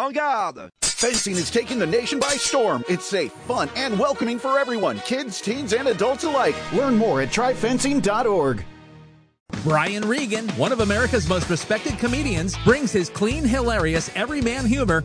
avant-garde. Fencing is taking the nation by storm. It's safe, fun, and welcoming for everyone, kids, teens, and adults alike. Learn more at tryfencing.org. Brian Regan, one of America's most respected comedians, brings his clean, hilarious, everyman humor